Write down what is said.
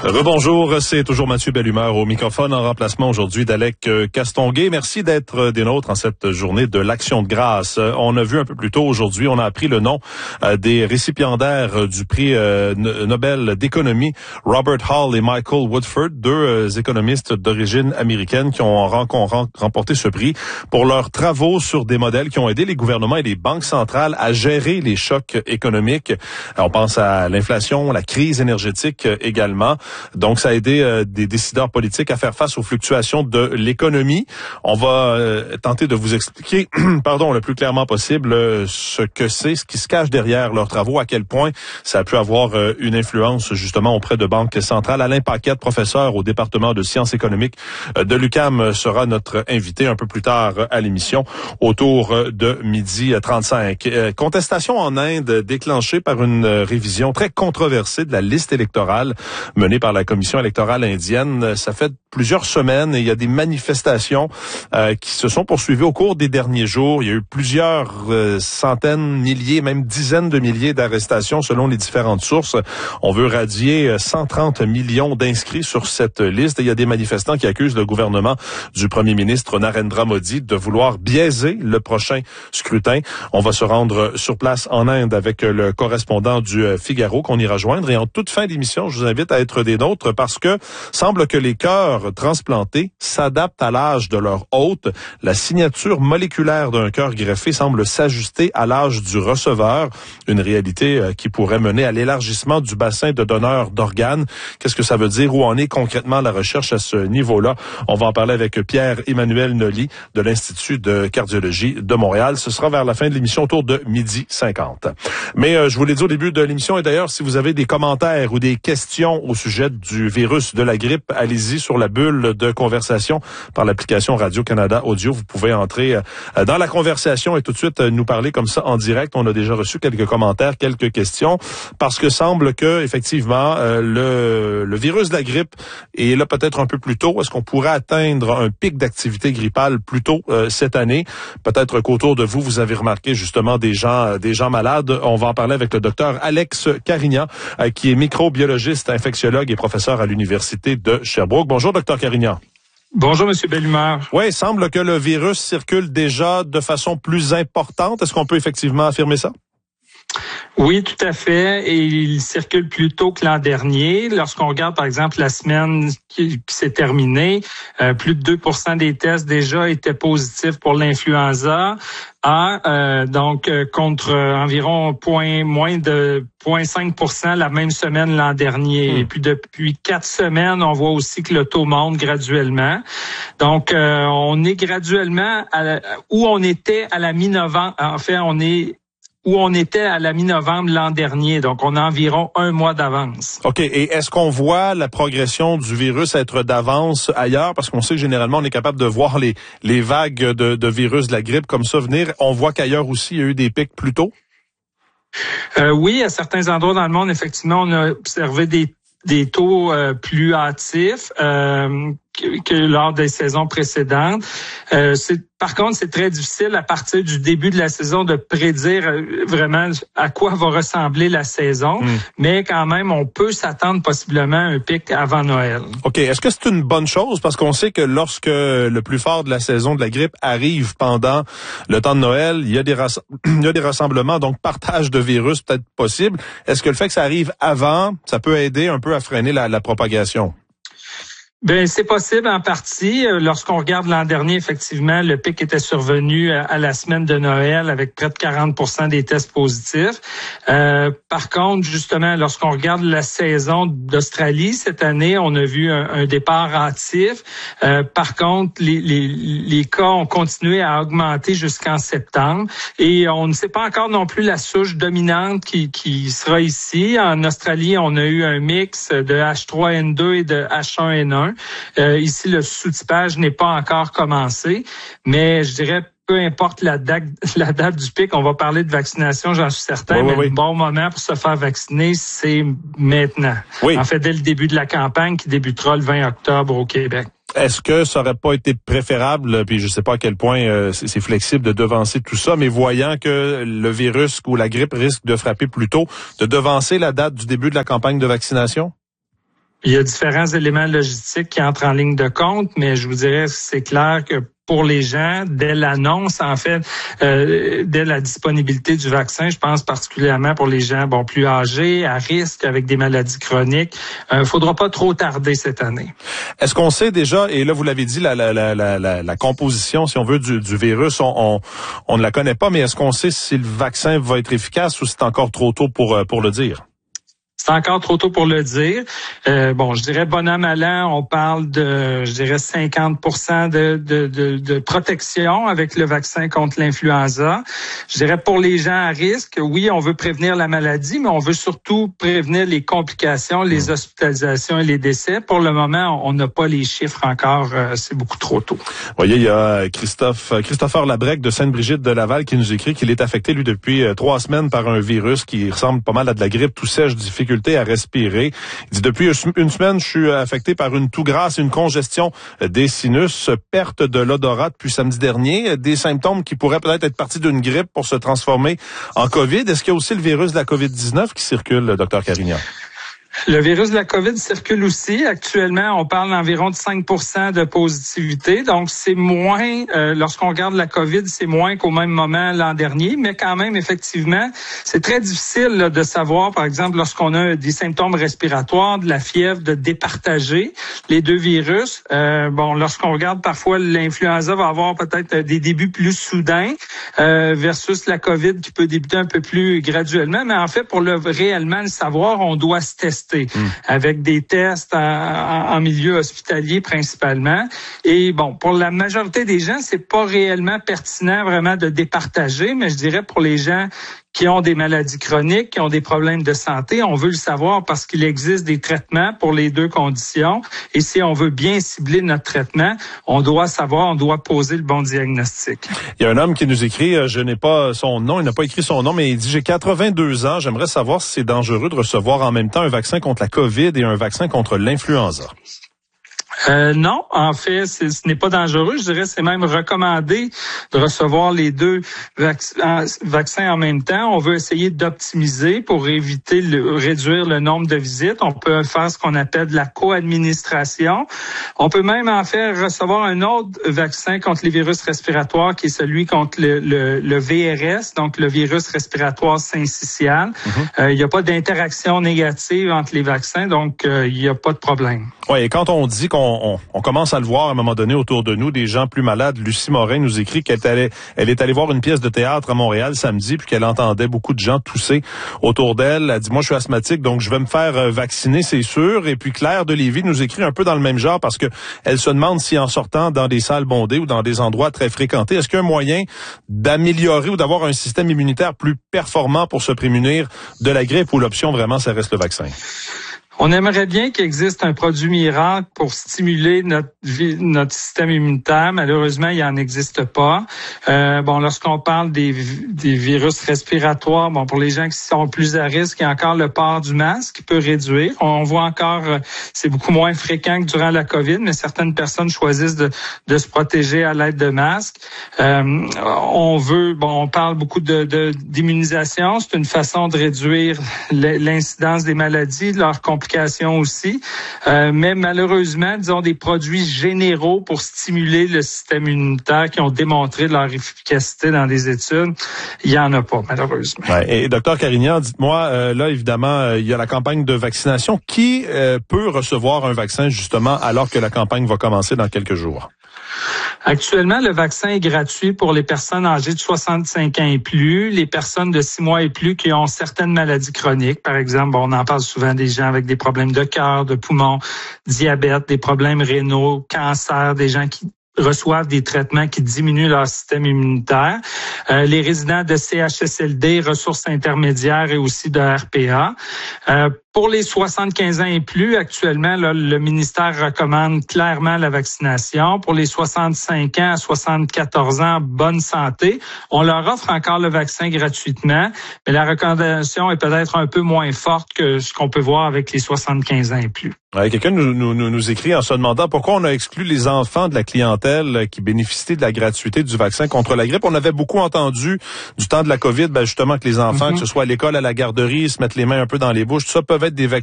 Rebonjour, c'est toujours Mathieu Bellumeur au microphone en remplacement aujourd'hui d'Alec Castonguay. Merci d'être des nôtres en cette journée de l'Action de grâce. On a vu un peu plus tôt aujourd'hui, on a appris le nom des récipiendaires du prix Nobel d'économie, Robert Hall et Michael Woodford, deux économistes d'origine américaine qui ont remporté ce prix pour leurs travaux sur des modèles qui ont aidé les gouvernements et les banques centrales à gérer les chocs économiques. On pense à l'inflation, la crise énergétique également. Donc, ça a aidé des décideurs politiques à faire face aux fluctuations de l'économie. On va tenter de vous expliquer, le plus clairement possible ce que c'est, ce qui se cache derrière leurs travaux, à quel point ça a pu avoir une influence justement auprès de banques centrales. Alain Paquette, professeur au département de sciences économiques de l'UQAM, sera notre invité un peu plus tard à l'émission, autour de 12h35. Contestation en Inde déclenchée par une révision très controversée de la liste électorale menée par la Commission électorale indienne. Ça fait plusieurs semaines et il y a des manifestations qui se sont poursuivies au cours des derniers jours. Il y a eu plusieurs centaines, milliers, même dizaines de milliers d'arrestations selon les différentes sources. On veut radier 130 millions d'inscrits sur cette liste et il y a des manifestants qui accusent le gouvernement du premier ministre Narendra Modi de vouloir biaiser le prochain scrutin. On va se rendre sur place en Inde avec le correspondant du Figaro qu'on ira joindre et en toute fin d'émission, je vous invite à être des nôtres parce que semble que les cœurs transplantés s'adaptent à l'âge de leur hôte. La signature moléculaire d'un cœur greffé semble s'ajuster à l'âge du receveur, une réalité qui pourrait mener à l'élargissement du bassin de donneurs d'organes. Qu'est-ce que ça veut dire? Où en est concrètement la recherche à ce niveau-là? On va en parler avec Pierre-Emmanuel Nolly de l'Institut de cardiologie de Montréal. Ce sera vers la fin de l'émission autour de 12h50. Mais je vous l'ai dit au début de l'émission et d'ailleurs, si vous avez des commentaires ou des questions au sujet du virus de la grippe, allez-y sur la bulle de conversation par l'application Radio-Canada Audio. Vous pouvez entrer dans la conversation et tout de suite nous parler comme ça en direct. On a déjà reçu quelques commentaires, quelques questions, parce que semble que effectivement le virus de la grippe est là peut-être un peu plus tôt. Est-ce qu'on pourrait atteindre un pic d'activité grippale plus tôt cette année? Peut-être qu'autour de vous, vous avez remarqué justement des gens malades. On va en parler avec le docteur Alex Carignan, qui est microbiologiste, infectiologue et professeur à l'Université de Sherbrooke. Bonjour, docteur Carignan. Bonjour, Monsieur Bellumeur. Oui, il semble que le virus circule déjà de façon plus importante. Est-ce qu'on peut effectivement affirmer ça? Oui, tout à fait. Et il circule plus tôt que l'an dernier. Lorsqu'on regarde, par exemple, la semaine qui s'est terminée, plus de 2% des tests déjà étaient positifs pour l'influenza A, donc contre environ moins de 0,5% la même semaine l'an dernier. Et puis depuis 4 semaines, on voit aussi que le taux monte graduellement. Donc, on est graduellement où on était à la mi-novembre. En fait, où on était à la mi-novembre l'an dernier. Donc, on a environ 1 mois d'avance. OK. Et est-ce qu'on voit la progression du virus être d'avance ailleurs? Parce qu'on sait que généralement, on est capable de voir les vagues de virus de la grippe comme ça venir. On voit qu'ailleurs aussi, il y a eu des pics plus tôt? Oui, à certains endroits dans le monde, effectivement, on a observé des taux plus hâtifs que lors des saisons précédentes. Par contre, c'est très difficile à partir du début de la saison de prédire vraiment à quoi va ressembler la saison, mais quand même, on peut s'attendre possiblement à un pic avant Noël. OK. Est-ce que c'est une bonne chose? Parce qu'on sait que lorsque le plus fort de la saison de la grippe arrive pendant le temps de Noël, il y a des rassemblements, donc partage de virus peut-être possible. Est-ce que le fait que ça arrive avant, ça peut aider un peu à freiner la propagation? Ben c'est possible en partie. Lorsqu'on regarde l'an dernier, effectivement, le pic était survenu à la semaine de Noël avec près de 40% des tests positifs. Par contre, justement, lorsqu'on regarde la saison d'Australie cette année, on a vu un départ hâtif. Par contre, les cas ont continué à augmenter jusqu'en septembre et on ne sait pas encore non plus la souche dominante qui sera ici. En Australie, on a eu un mix de H3N2 et de H1N1. Ici, le sous-typage n'est pas encore commencé, mais je dirais peu importe la date du pic, on va parler de vaccination, j'en suis certain, mais le bon moment pour se faire vacciner, c'est maintenant. Oui. En fait, dès le début de la campagne qui débutera le 20 octobre au Québec. Est-ce que ça aurait pas été préférable, puis je sais pas à quel point c'est flexible de devancer tout ça, mais voyant que le virus ou la grippe risque de frapper plus tôt, de devancer la date du début de la campagne de vaccination? Il y a différents éléments logistiques qui entrent en ligne de compte, mais je vous dirais que c'est clair que pour les gens, dès l'annonce, en fait, dès la disponibilité du vaccin, je pense particulièrement pour les gens plus âgés, à risque, avec des maladies chroniques, faudra pas trop tarder cette année. Est-ce qu'on sait déjà, et là vous l'avez dit, la composition, si on veut, du virus, on ne la connaît pas, mais est-ce qu'on sait si le vaccin va être efficace ou c'est encore trop tôt pour le dire? C'est encore trop tôt pour le dire. Je dirais bon an, mal an, on parle de, 50% de protection avec le vaccin contre l'influenza. Je dirais pour les gens à risque, oui, on veut prévenir la maladie, mais on veut surtout prévenir les complications, les hospitalisations et les décès. Pour le moment, on n'a pas les chiffres encore. C'est beaucoup trop tôt. Vous voyez, il y a Christopher Labrec de Sainte-Brigitte de Laval qui nous écrit qu'il est affecté, lui, depuis 3 semaines par un virus qui ressemble pas mal à de la grippe, tout sèche, difficulté à respirer. Il dit, depuis une semaine, je suis affecté par une toux grasse, une congestion des sinus, perte de l'odorat depuis samedi dernier, des symptômes qui pourraient peut-être être partis d'une grippe pour se transformer en COVID. Est-ce qu'il y a aussi le virus de la COVID-19 qui circule, Dr Carignan? Le virus de la COVID circule aussi. Actuellement, on parle d'environ de 5% de positivité. Donc, c'est moins, lorsqu'on regarde la COVID, c'est moins qu'au même moment l'an dernier. Mais quand même, effectivement, c'est très difficile là, de savoir, par exemple, lorsqu'on a des symptômes respiratoires, de la fièvre, de départager les deux virus. Lorsqu'on regarde parfois, l'influenza va avoir peut-être des débuts plus soudains versus la COVID qui peut débuter un peu plus graduellement. Mais en fait, pour réellement le savoir, on doit se tester. Avec des tests en milieu hospitalier principalement. Et pour la majorité des gens, c'est pas réellement pertinent vraiment de départager, mais je dirais pour les gens qui ont des maladies chroniques, qui ont des problèmes de santé, on veut le savoir parce qu'il existe des traitements pour les deux conditions. Et si on veut bien cibler notre traitement, on doit poser le bon diagnostic. Il y a un homme qui nous écrit, je n'ai pas son nom, il n'a pas écrit son nom, mais il dit, j'ai 82 ans, j'aimerais savoir si c'est dangereux de recevoir en même temps un vaccin contre la COVID et un vaccin contre l'influenza. Non, en fait, ce n'est pas dangereux. Je dirais c'est même recommandé de recevoir les deux vaccins en même temps. On veut essayer d'optimiser pour éviter réduire le nombre de visites. On peut faire ce qu'on appelle de la co-administration. On peut même en faire recevoir un autre vaccin contre les virus respiratoires qui est celui contre le VRS, donc le virus respiratoire syncytial. Il n'y a pas d'interaction négative entre les vaccins, donc il n'y a pas de problème. Oui, et quand on dit qu'on commence à le voir à un moment donné autour de nous, des gens plus malades. Lucie Morin nous écrit qu'elle est allée voir une pièce de théâtre à Montréal samedi, puis qu'elle entendait beaucoup de gens tousser autour d'elle. Elle dit, moi, je suis asthmatique, donc je vais me faire vacciner, c'est sûr. Et puis Claire de Lévis nous écrit un peu dans le même genre parce que elle se demande si en sortant dans des salles bondées ou dans des endroits très fréquentés, est-ce qu'il y a un moyen d'améliorer ou d'avoir un système immunitaire plus performant pour se prémunir de la grippe ou l'option vraiment, ça reste le vaccin? On aimerait bien qu'il existe un produit miracle pour stimuler notre système immunitaire. Malheureusement, il n'en existe pas. Lorsqu'on parle des virus respiratoires, pour les gens qui sont plus à risque, il y a encore le port du masque qui peut réduire. On voit encore, c'est beaucoup moins fréquent que durant la COVID, mais certaines personnes choisissent de se protéger à l'aide de masques. On parle beaucoup d'immunisation. C'est une façon de réduire l'incidence des maladies, leurs complications aussi, mais malheureusement, disons, des produits généraux pour stimuler le système immunitaire qui ont démontré leur efficacité dans des études, il n'y en a pas, malheureusement. Ouais, et Dr Carignan, dites-moi, là, évidemment, il y a la campagne de vaccination. Qui peut recevoir un vaccin, justement, alors que la campagne va commencer dans quelques jours? Actuellement, le vaccin est gratuit pour les personnes âgées de 65 ans et plus, les personnes de 6 mois et plus qui ont certaines maladies chroniques. Par exemple, on en parle souvent des gens avec des problèmes de cœur, de poumons, diabète, des problèmes rénaux, cancer, des gens qui reçoivent des traitements qui diminuent leur système immunitaire. Les résidents de CHSLD, ressources intermédiaires et aussi de RPA. Pour les 75 ans et plus, actuellement, là, le ministère recommande clairement la vaccination. Pour les 65 ans à 74 ans, bonne santé, on leur offre encore le vaccin gratuitement, mais la recommandation est peut-être un peu moins forte que ce qu'on peut voir avec les 75 ans et plus. Ouais, quelqu'un nous écrit en se demandant pourquoi on a exclu les enfants de la clientèle qui bénéficient de la gratuité du vaccin contre la grippe. On avait beaucoup entendu du temps de la COVID, justement, que les enfants, que ce soit à l'école, à la garderie, se mettent les mains un peu dans les bouches, tout ça peuvent être des